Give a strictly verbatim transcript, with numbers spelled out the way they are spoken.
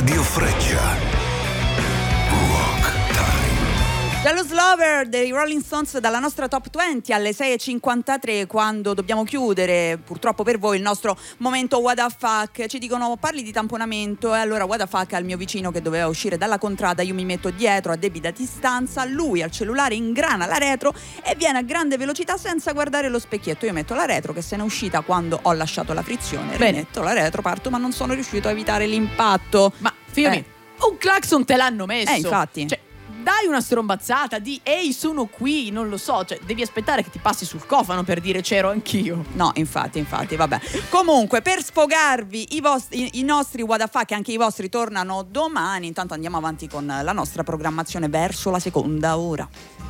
Radio Freccia. Rock Time. Jealous Lover dei Rolling Stones dalla nostra Top venti alle sei e cinquantatré, quando dobbiamo chiudere purtroppo per voi il nostro momento What the Fuck. Ci dicono parli di tamponamento e allora What the Fuck al mio vicino che doveva uscire dalla contrada, io mi metto dietro a debita distanza, lui al cellulare ingrana la retro e viene a grande velocità senza guardare lo specchietto. Io metto la retro che se n'è uscita quando ho lasciato la frizione, Bene. rimetto la retro, parto, ma non sono riuscito a evitare l'impatto. Ma figami, Eh. un clacson te l'hanno messo. Eh, infatti. Cioè, dai una strombazzata di ehi sono qui, non lo so, cioè devi aspettare che ti passi sul cofano per dire c'ero anch'io. No, infatti, infatti, vabbè. Comunque, per sfogarvi i, vostri, i, i nostri What the Fuck, anche i vostri tornano domani. Intanto andiamo avanti con la nostra programmazione verso la seconda ora.